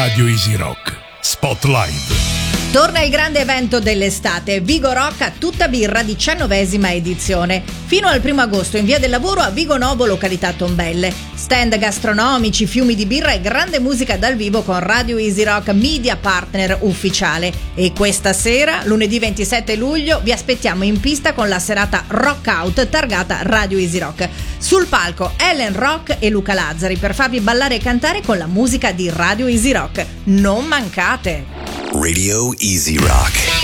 Radio Easy Rock Spotlight. Torna il grande evento dell'estate, Vigo Rock a tutta birra, 19ª edizione. Fino al 1 agosto in Via del Lavoro a Vigo Novo, località Tombelle. Stand gastronomici, fiumi di birra e grande musica dal vivo con Radio Easy Rock, media partner ufficiale. E questa sera, lunedì 27 luglio, vi aspettiamo in pista con la serata Rock Out targata Radio Easy Rock. Sul palco Ellen Rock e Luca Lazzari per farvi ballare e cantare con la musica di Radio Easy Rock. Non mancate! Radio Easy Rock.